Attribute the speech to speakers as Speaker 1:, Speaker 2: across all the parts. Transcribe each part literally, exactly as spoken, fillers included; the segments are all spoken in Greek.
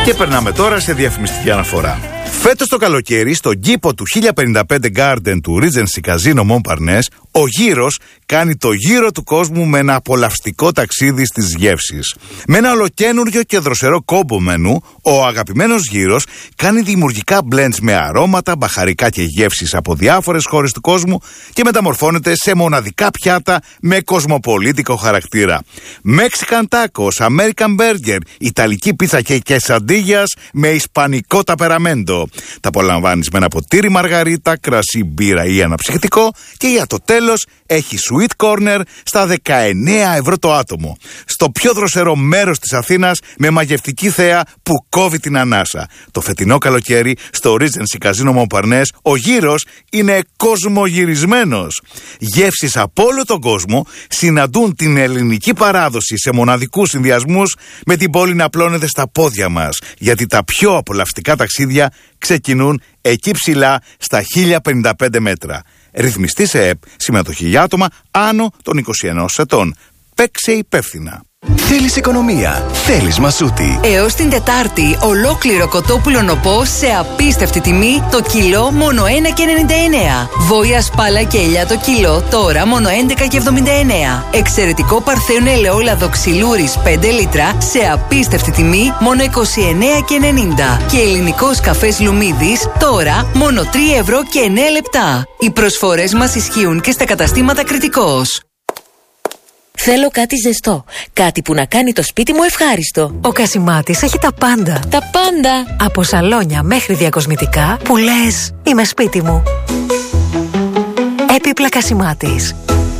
Speaker 1: Και περνάμε τώρα σε διαφημιστική αναφορά. Φέτος το καλοκαίρι, στον κήπο του χίλια πενήντα πέντε Garden του Regency Casino Montparnasse, ο Γύρος κάνει το γύρο του κόσμου με ένα απολαυστικό ταξίδι στις γεύσεις. Με ένα ολοκένουργιο και δροσερό κόμπο μενού, ο αγαπημένος Γύρος κάνει δημιουργικά blends με αρώματα, μπαχαρικά και γεύσεις από διάφορες χώρες του κόσμου και μεταμορφώνεται σε μοναδικά πιάτα με κοσμοπολίτικο χαρακτήρα. Mexican tacos, American burger, Ιταλική πίτσα και quesadillas με ισπανικό ταπεραμέντο. Τα απολαμβάνεις με ένα ποτήρι μαργαρίτα, κρασί, μπύρα ή αναψυκτικό και για το τέλος έχει sweet corner στα δεκαεννέα ευρώ το άτομο. Στο πιο δροσερό μέρος της Αθήνας με μαγευτική θέα που κόβει την ανάσα. Το φετινό καλοκαίρι στο Regency Casino Montparnasse ο Γύρος είναι κοσμογυρισμένος. Γεύσεις από όλο τον κόσμο συναντούν την ελληνική παράδοση σε μοναδικούς συνδυασμούς με την πόλη να απλώνεται στα πόδια μας, γιατί τα πιο απολαυστικά ταξίδια ξεκινούν εκεί ψηλά στα χίλια πενήντα πέντε μέτρα. Ρυθμιστή σε ΕΠ, συμμετοχή για άτομα άνω των είκοσι ενός ετών. Παίξε υπεύθυνα.
Speaker 2: Θέλεις οικονομία, θέλεις Μασούτη.
Speaker 3: Έως την Τετάρτη, ολόκληρο κοτόπουλο νοπό σε απίστευτη τιμή, το κιλό μόνο ένα και ενενήντα εννέα. Βόια, σπάλα και ελιά το κιλό, τώρα μόνο έντεκα και εβδομήντα εννέα. Εξαιρετικό παρθένο ελαιόλαδο ξυλούρης πέντε λίτρα σε απίστευτη τιμή, μόνο είκοσι εννέα και ενενήντα. Και ελληνικός καφές Λουμίδης, τώρα μόνο τρία ευρώ και εννέα λεπτά. Οι προσφορές μας ισχύουν και στα καταστήματα Κρητικός.
Speaker 4: Θέλω κάτι ζεστό. Κάτι που να κάνει το σπίτι μου ευχάριστο.
Speaker 5: Ο Κασιμάτης έχει τα πάντα.
Speaker 4: Τα πάντα.
Speaker 5: Από σαλόνια μέχρι διακοσμητικά που λες είμαι σπίτι μου. Έπιπλα Κασιμάτης.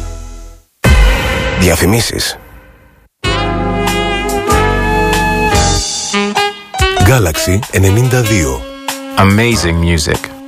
Speaker 2: Διαφημίσεις. Galaxy ενενήντα δύο.
Speaker 6: Amazing music.